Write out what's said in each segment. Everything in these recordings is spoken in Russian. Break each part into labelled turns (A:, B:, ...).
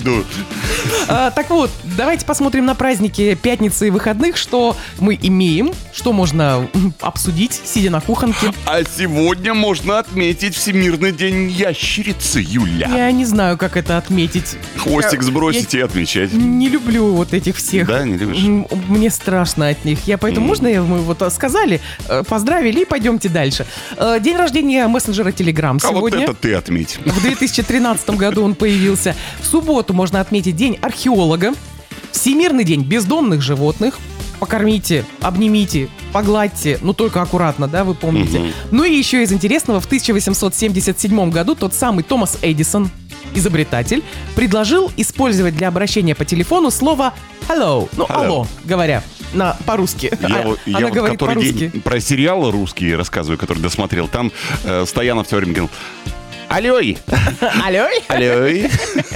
A: иду.
B: Так вот, давайте посмотрим на праздники пятницы и выходных, что мы имеем, что можно обсудить, сидя на кухонке.
A: А сегодня можно отметить Всемирный день ящерицы, Юля.
B: Я не знаю, как это отметить.
A: Хвостик сбросить и отмечать.
B: Не люблю вот этих всех.
A: Да, не любишь?
B: Мне страшно от них. Поэтому можно мы вот сказали, поздравили и пойдемте дальше. День рождения мессенджера Telegram сегодня.
A: А вот это ты отметь.
B: В 2013 году он появился. В субботу можно отметить День археолога, Всемирный день бездомных животных. Покормите, обнимите, погладьте, но только аккуратно, да, вы помните. Ну и еще из интересного, в 1877 году тот самый Томас Эдисон, изобретатель, предложил использовать для обращения по телефону слово hello, алло, говоря по-русски.
A: Я
B: Она говорит
A: который
B: по-русски.
A: день про сериалы русские рассказываю, который досмотрел. Там Стоянов все время говорил: аллой!
B: Аллой?
A: Аллой!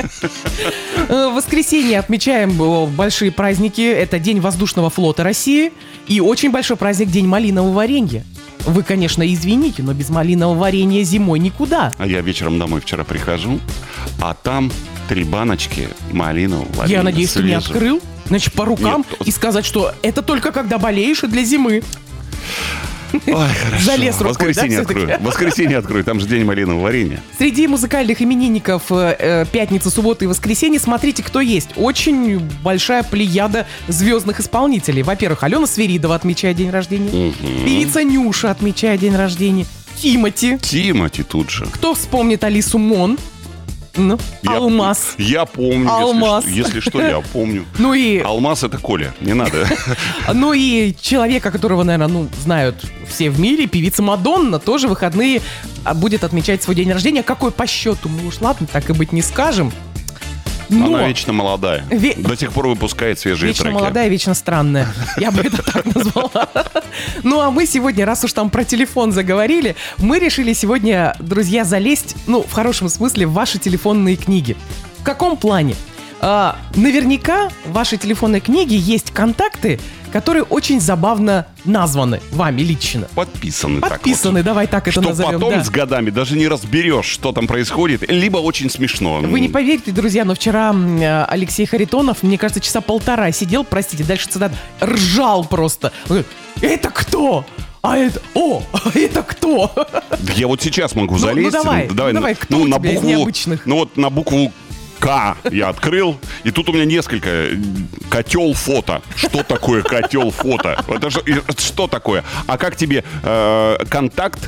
B: В воскресенье отмечаем большие праздники. Это День воздушного флота России и очень большой праздник День малинового варенья. Вы, конечно, извините, но без малинового варенья зимой никуда.
A: А я вечером домой вчера прихожу, а там 3 баночки малинового варенья.
B: Я надеюсь, ты не открыл? Значит, по рукам
A: Нет.
B: и сказать, что это только когда болеешь и для зимы.
A: Ой, хорошо.
B: Залез рукой,
A: Воскресенье
B: да,
A: открою.
B: все-таки?
A: Воскресенье открою. Там же день малинового варенья.
B: Среди музыкальных именинников пятницы, субботы и воскресенье смотрите, кто есть. Очень большая плеяда звездных исполнителей. Во-первых, Алена Свиридова отмечает день рождения. Певица Нюша отмечает день рождения. Тимати
A: тут же.
B: Кто вспомнит Алису Мон? Ну, Алмаз.
A: Я помню,
B: Алмаз.
A: если что, я помню.
B: Ну и,
A: Алмаз — это Коля, не надо.
B: ну и человека, которого, наверное, знают все в мире, певица Мадонна, тоже в выходные будет отмечать свой день рождения. Какой по счету? Мы уж ладно, так и быть не скажем. Но
A: Она вечно молодая. До сих пор выпускает свежие
B: вечно
A: треки.
B: молодая, вечно странная. Я бы это так назвала. Ну, а мы сегодня, раз уж там про телефон заговорили, мы решили сегодня, друзья, залезть, в хорошем смысле, в ваши телефонные книги. В каком плане? Наверняка в вашей телефонной книге есть контакты, которые очень забавно названы вами лично.
A: Подписаны,
B: давай так это назовем.
A: Что потом
B: да.
A: с годами даже не разберешь, что там происходит, либо очень смешно.
B: Вы не поверите, друзья, но вчера Алексей Харитонов, мне кажется, часа 1,5 сидел, простите, дальше цитат, ржал просто. Он говорит: это кто? Это кто?
A: Я вот сейчас могу залезть.
B: Давай, кто
A: на
B: у тебя из необычных?
A: на букву К я открыл, и тут у меня несколько. Котел фото. Что такое котел фото? Это же что такое? А как тебе контакт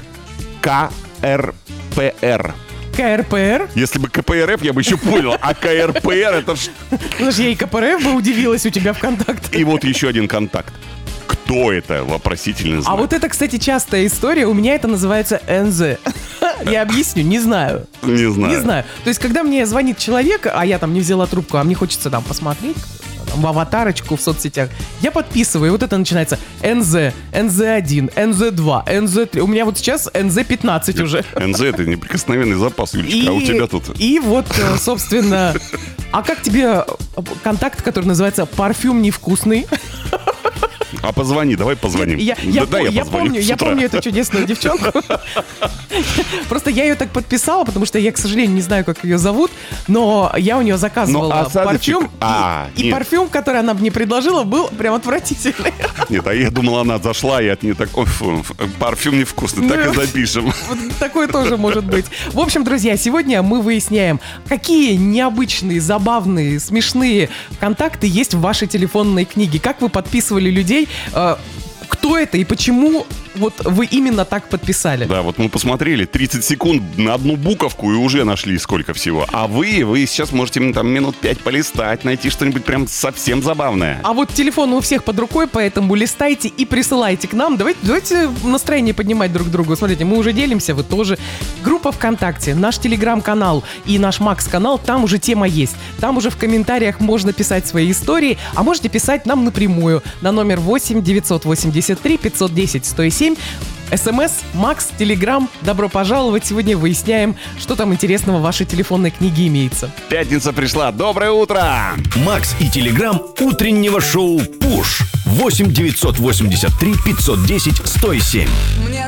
A: КРПР?
B: КРПР?
A: Если бы КПРФ, я бы еще понял. А КРПР — это ж...
B: Слушай, я и КПРФ бы удивилась у тебя в контакт.
A: И вот еще один контакт. Кто это? Вопросительный знак.
B: А вот это, кстати, частая история. У меня это называется НЗ. Я объясню, не знаю.
A: Не знаю.
B: То есть, когда мне звонит человек, а я там не взяла трубку, а мне хочется там посмотреть в аватарочку в соцсетях, я подписываю, и вот это начинается НЗ, НЗ1, НЗ2, НЗ3. У меня вот сейчас НЗ15 уже.
A: НЗ — это неприкосновенный запас, Юлечка, а у тебя тут...
B: И вот, собственно... А как тебе контакт, который называется «Парфюм невкусный»?
A: А позвони, давай позвоним.
B: Я помню эту чудесную девчонку. Просто я ее так подписала, потому что я, к сожалению, не знаю, как ее зовут, но я у нее заказывала парфюм. И парфюм, который она мне предложила, был прям отвратительный.
A: Нет, а я думал, она зашла, и от нее такой парфюм невкусный, так и запишем.
B: Такое тоже может быть. В общем, друзья, сегодня мы выясняем, какие необычные, забавные, смешные контакты есть в вашей телефонной книге. Как вы подписывали людей, кто это и почему вот вы именно так подписали.
A: Да, вот мы посмотрели, 30 секунд на одну буковку и уже нашли сколько всего. А вы сейчас можете там минут 5 полистать, найти что-нибудь прям совсем забавное.
B: А вот телефон у всех под рукой, поэтому листайте и присылайте к нам. Давайте настроение поднимать друг другу. Смотрите, мы уже делимся, вы тоже. Группа ВКонтакте, наш Телеграм-канал и наш Макс-канал, там уже тема есть. Там уже в комментариях можно писать свои истории, а можете писать нам напрямую на номер 8 983 510 107. СМС, Макс, Телеграм. Добро пожаловать. Сегодня выясняем, что там интересного в вашей телефонной книге имеется.
A: Пятница пришла. Доброе утро!
C: Макс и Телеграм утреннего шоу «Пуш». 8 983 510 107.